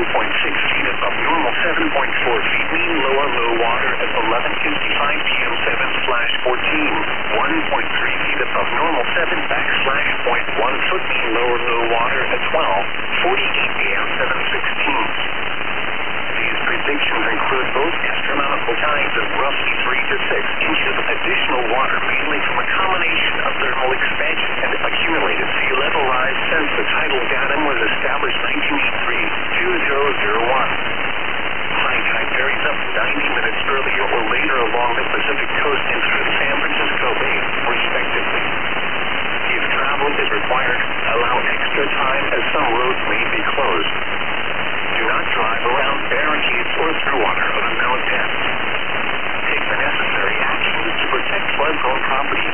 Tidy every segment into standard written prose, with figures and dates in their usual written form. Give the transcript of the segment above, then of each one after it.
feet above normal, 7.4 feet. Mean lower low water at 11:55 p.m. 7/14. 1.3 feet above normal, 7/.1 foot. Mean lower low water at 12:48 p.m. 7/16. These predictions include both astronomical tides of roughly 3 to 6 inches of additional water, mainly from a combination of thermal expansion and accumulated sea level rise since the tidal datum was established 1983-2001. High tide varies up to 90 minutes earlier or later along the Pacific coast and through San Francisco Bay, respectively. If travel is required, allow extra time as some roads may be closed. Do not drive around barricades or through water of unknown depth. Take the necessary actions to protect flood-prone property.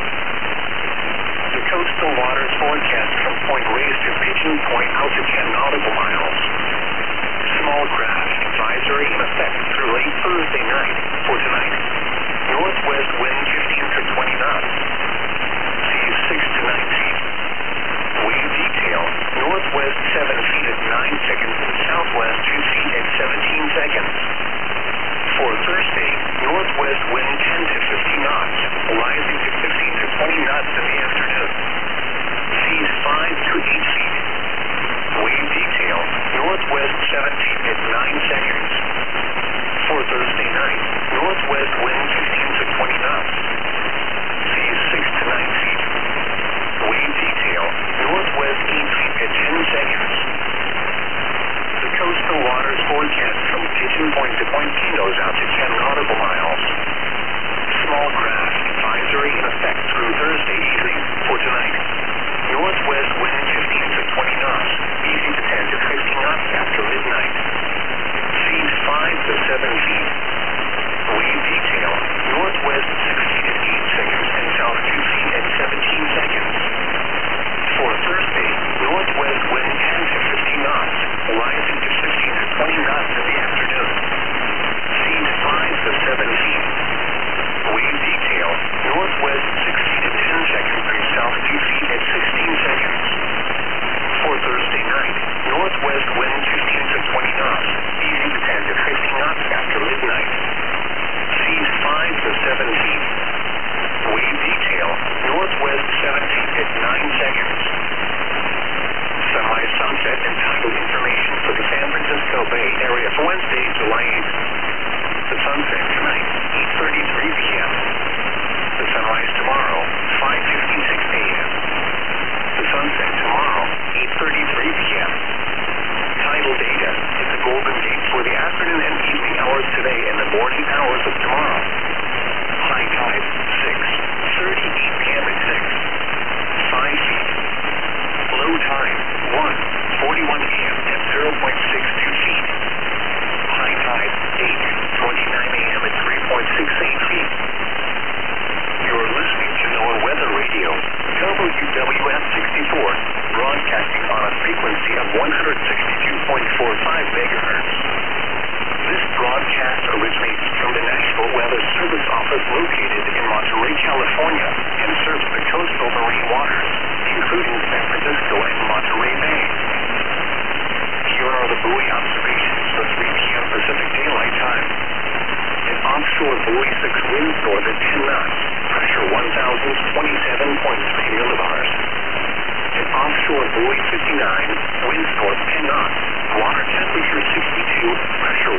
The coastal waters forecast from Point Reyes to Pigeon Point out to 10 nautical miles. Small craft advisory in effect through late Thursday night. For tonight, northwest wind 15 to 20 knots. Seas 6 to 9 feet. Wave detail, northwest 7 feet at 9 seconds and southwest 2 feet at 17 seconds. For Thursday, northwest wind 10 to 15 knots, rising to 15 to 20 knots in the afternoon. Seas 5 to 8 feet. Wave detail, northwest 7 feet at 9 seconds. For Thursday night, northwest wind 15 to 20 knots. Seas 6 to 9 feet. Wave detail, northwest 8 feet at 10 seconds. The coastal waters forecast from Pigeon Point to Point Pinos out to 10 nautical miles. Small craft advisory in effect through Thursday evening. For tonight, northwest wind 15 to 20 knots, easy to 10 to 15 knots after midnight. Seas 5 to 7 feet. Wave detail, northwest 6 feet at 8 seconds and south 2 feet at 17 seconds. For Thursday, northwest wind 10 to 15 knots, rising to 15 to 20 knots in the afternoon. Seas 5 to 7 feet. Wave detail, northwest 6 feet at 10 seconds and south 2 feet at 16 seconds. For Thursday night, northwest wind 15 to 20 knots, easy to 10 to 15 knots after midnight. Seas 5 to 7 feet. Wave detail, northwest 7 feet at 9 seconds. Sunrise, sunset, and tidal information for the San Francisco Bay Area for Wednesday, July 8th. The sunset tonight, 8:33 p.m. The sunrise tomorrow, 5:56 a.m. The sunset tomorrow, 8:33 p.m. Tidal data is the Golden Gate for the afternoon and evening hours today and the morning hours of tomorrow. High tide, 6:38 p.m. at 6. 5 feet. Low tide, 1:41 a.m. at 0.62 feet. High tide, 8:29 a.m. at 3.68 feet. You're listening to NOAA Weather Radio, WWF 64, broadcasting on a frequency of 162.45 megahertz. This broadcast originates from the National Weather Service Office located in Monterey, California, and serves the coastal marine waters, including San Francisco and Monterey Bay. Here are the buoy observations for 3 p.m. Pacific Daylight Time. An offshore buoy 6 winds north at 10 knots, pressure 1,027.3 millibars. An offshore buoy 59, winds north 10 knots, water temperature 62, pressure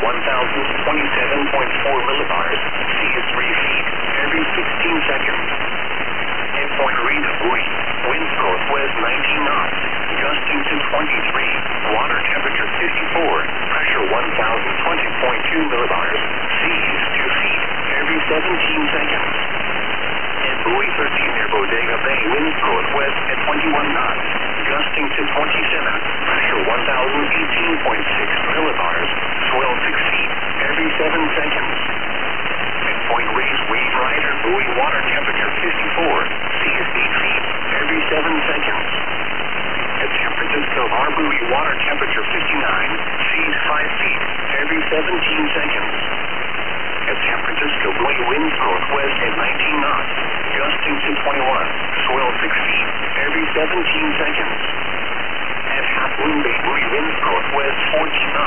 1,027.4 millibars, sea is 3 feet, every 16 seconds. At Point Reyes buoy, winds northwest 19 knots, gusting to 23, water temperature 54, pressure 1,020.2 millibars, sea is 2 feet, every 17 seconds. At buoy 13 near Bodega Bay, winds northwest at 21 knots, gusting to 27, pressure 1,018.6 millibars, swell 6 feet, every 7 seconds. At Point Reyes Wave Rider buoy, water temperature 54, sea is 8 feet, every 7 seconds. At San Francisco Bar buoy, water temperature 59, sea is 5 feet, every 17 seconds. At San Francisco buoy, winds northwest at 19 knots, gusting to 21, swell 6 feet, every 17 seconds. At Half Moon Bay buoy, winds northwest 14 knots.